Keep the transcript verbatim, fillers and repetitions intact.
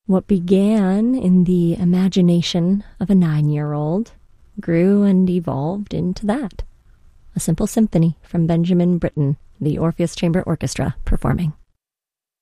What began in the imagination of a nine-year-old grew and evolved into that. A simple symphony from Benjamin Britten, the Orpheus Chamber Orchestra performing.